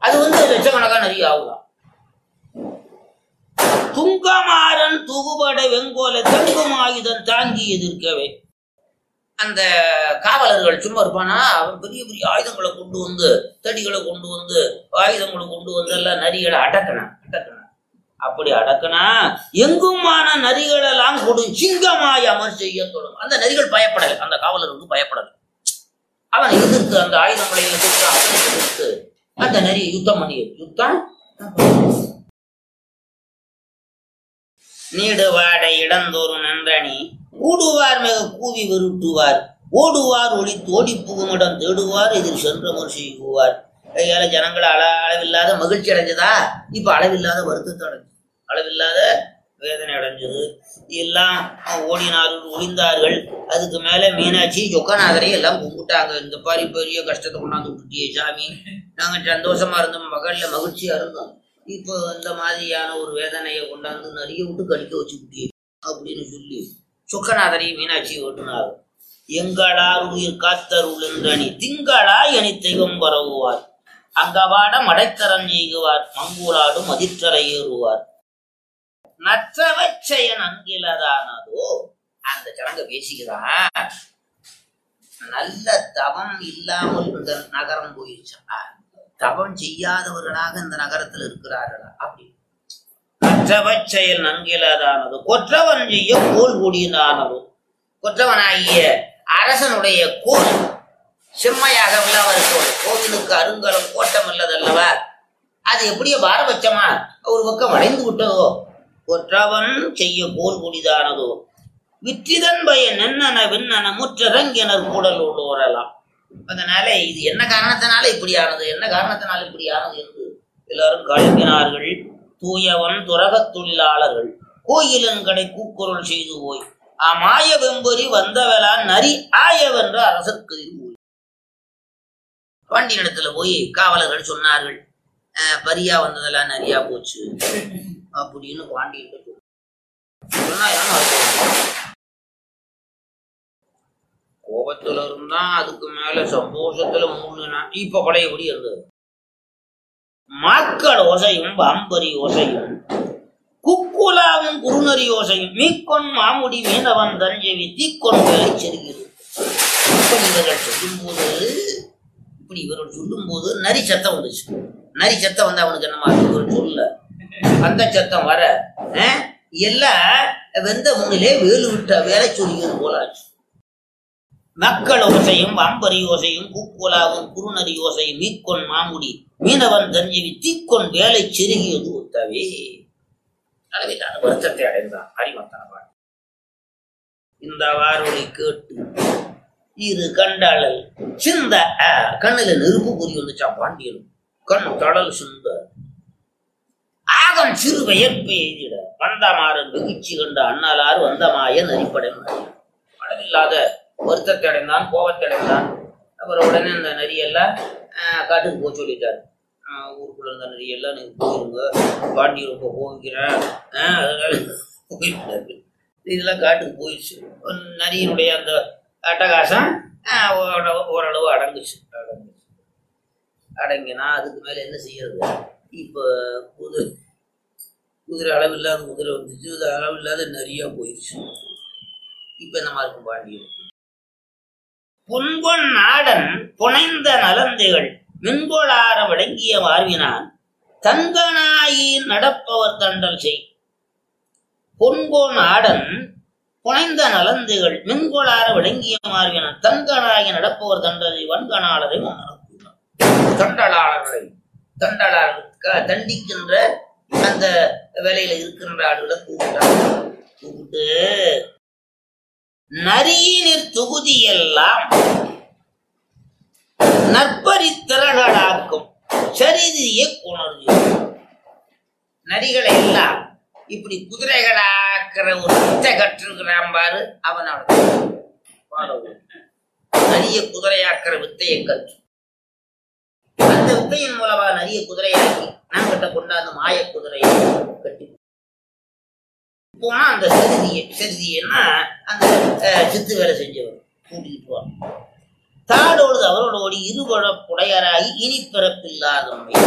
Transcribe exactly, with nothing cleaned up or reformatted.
அது வந்து லட்சக்கணக்கான நிறைய ஆகுதான். துங்கமாறன் துகுபட வெங்கோல தங்கும் ஆயுதம் தாங்கி எதிர்க்கவே. அந்த காவலர்கள் சும்மா இருப்பானா, அவன் பெரிய பெரிய ஆயுதங்களை கொண்டு வந்து, தடிகளை கொண்டு வந்து, ஆயுதங்களை கொண்டு வந்து எல்லாம் நரிகளை அடக்கணும் அடக்கணும் அப்படி அடக்கனா எங்குமான நரிகளெல்லாம் கொடு சிங்கமாய் அமர் செய்ய தொடங்கும். அந்த நரிகள் பயப்படலை, அந்த காவலர்களுக்கு பயப்படலை. அவனை எதிர்த்து அந்த ஆயுதங்களை எதிர்த்து அவனை எதிர்த்து அந்த நரி யுத்தம் பண்ணியது. யுத்தம் நீடுவாடை இடந்தோறு நன்றணி ஊடுவார் மிக கூவி விருட்டுவார் ஓடுவார் ஒளி தோடி புகுமிடம் தேடுவார் இதில் சென்ற முறை செய்வார். கையால ஜனங்களை அள அளவில்லாத மகிழ்ச்சி அடைஞ்சதா, இப்ப அளவில்லாத வருத்தத்தை அடைஞ்சது, அளவில்லாத வேதனை அடைஞ்சது. எல்லாம் ஓடினார்கள், ஒளிந்தார்கள். அதுக்கு மேல மீனாட்சி சொக்கநாதரை எல்லாம் கும்பிட்டாங்க. இந்த பாரி பெரிய கஷ்டத்தை கொண்டாந்து விட்டுட்டியே சாமி, நாங்க சந்தோஷமா இருந்தோம், மகள்ல மகிழ்ச்சியா இருந்தோம், இப்போ இந்த மாதிரியான ஒரு வேதனையை கொண்டாந்து நிறைய விட்டு கடிக்க வச்சுக்கிட்டே அப்படின்னு சொல்லி சொக்கநாதரையும் மீனாட்சி ஓட்டுனார். எங்களார் உயிர் காத்தருளி திங்களா என தெய்வம் பரவுவார் அங்கவாட மடைத்தரம் செய்குவார் மங்கூலாடும் அதிர்த்தரை ஏறுவார் நற்றவச்சயன் அங்கிலதானதோ. அந்த சடங்க பேசிக்கிறான். நல்ல தவம் இல்லாமல் இந்த நகரம் போயிடுச்சா, தவம் செய்யாதவர்களாக இந்த நகரத்தில் இருக்கிறார்களா அப்படி. நற்றவச்செயல் நன்கிலதானது கொற்றவன் செய்ய கோல் கூடியதானதோ. கொற்றவனாகிய அரசனுடைய கோல் செம்மையாக உள்ளவர். கோவிலுக்கு அருங்கலம் கோட்டம் அல்லதல்லவா, அது எப்படியோ பாரபட்சமா ஒரு பக்கம் வளைந்து விட்டதோ. கொற்றவன் செய்ய கோல் கூடியதானதோ விற்றிதன் பயன் என்னென்ன விண்ணன முற்றரங்கினர் கூடல் உள்ளோரெல்லாம். அதனால இது என்ன காரணத்தினால இப்படி ஆனது, என்ன காரணத்தினால இப்படி ஆனது என்று எல்லாரும் கலங்கினார்கள். தூயவன் துரகத் தொழிலாளர்கள் கோயிலன் கடை கூக்குரல் செய்து போய் அமாய வெம்பொறி வந்தவளான் நரி ஆயவென்ற அரசர்கதில் போய் பாண்டியனிடத்துல போய் காவலர்கள் சொன்னார்கள், பரியா வந்ததெல்லாம் நரியா போச்சு அப்படின்னு பாண்டியன் சொன்னா. கோபத்துல இருந்தா அதுக்கு மேல சந்தோஷத்துல மூழ்கினா. இப்ப பழையபடி இருந்தது. மாக்கள் ஓசையும் பாம்பரி ஓசையும் குக்குலாவும் குறுநரி ஓசையும் மீக்கொன் மாமுடி மீனவன் தஞ்சவி தீக்கொன் வேலை செருகிறது. இப்படி இவர்கள் சொல்லும் போது இப்படி இவர்கள் சொல்லும் போது நரி சத்தம் வந்துச்சு. நரி சத்தம் வந்து அவனுக்கு என்னமா இவர்கள் சொல்ல அந்த சத்தம் வர எல்லாம் வெந்த முன்னிலே வேலு விட்ட வேலை சொல்கிறது போலாச்சு. மக்கள் ஓசையும் அம்பரி ஓசையும் கூக்குலாவும் குறுநரி ஓசையும் மீக்கொன் மாமுடி மீனவன் தஞ்சவி தீக்கொன் வேலை செருகியது ஒத்தவே. அளவில்லாத வருத்தத்தை அடைந்தான் அறிவத்தனவான். இந்த வாரொலி கேட்டு இரு கண்டாளல் சிந்த கண்ணுல நெருப்பு பொறி வந்துச்சான் பாண்டியனும். கண் தடல் சிந்த ஆகம் சிறு பெயர்ப்பு எய்திட வந்தமாறன் வெகுச்சி கண்ட அண்ணலார் வந்தமாய நரிப்படை. அளவில்லாத வருத்தத்தை அடைந்தான், கோபத்தை அடைந்தான். அப்புறம் உடனே அந்த நரியெல்லாம் காட்டுக்கு போக சொல்லிட்டாரு. ஊருக்குள்ள இருந்த நரியெல்லாம் நீங்க போயிருங்க, பாண்டி ரொம்ப கோவிக்கிறேன் போயிருந்தாரு. இதெல்லாம் காட்டுக்கு போயிடுச்சு. நரியினுடைய அந்த அட்டகாசம் ஓரளவு அடங்குச்சு அடங்குச்சு அடங்கினா அதுக்கு மேல என்ன செய்யறது. இப்ப குதிரை குதிரை அளவில்லாத குதிரை வந்துச்சு, அது அளவில்லாத நரியா போயிடுச்சு. இப்ப என்னமா இருக்கும் பாண்டியனுக்கு. பொன்பொன் நாடன் புனைந்த நலந்தைகள் மின்கொளார விளங்கிய வாழ்வினான் தங்கனாயி நடப்பவர் தண்டல் செய். பொன்பொன் நாடன் புனைந்த நலந்தைகள் மின்கொளார விளங்கிய மார்வினான் தங்கனாயி நடப்பவர் தண்டலை வன்கணாளரை தண்டலாளர்களை தண்டலாளர்களுக்கு தண்டிக்கின்ற அந்த வேலையில இருக்கின்ற ஆளுகளை கூப்பிட்டாங்க. கூப்பிட்டு நரியினிற் தொகுதியெல்லாம் நற்பரி திரளாக்கும் சரிதியை கொணர்ந்து. நரிகளை எல்லாம் இப்படி குதிரைகளாக்குற ஒரு வித்தை கற்றுக்கிறான் பாரு அவனோட. நரிய குதிரையாக்குற வித்தையை கற்று அந்த வித்தையின் மூலமா நரிய குதிரையாக்கி நான் கிட்ட கொண்டாந்து மாய குதிரையை கட்டி போனா அந்த செருதியை செருதியன்னா அந்த சித்து வேலை செஞ்சவர் கூட்டிக்கிட்டு வாங்க. தாடோடு அவரோட ஓடி இருபட புடையராகி இனி பிறப்பில்லாத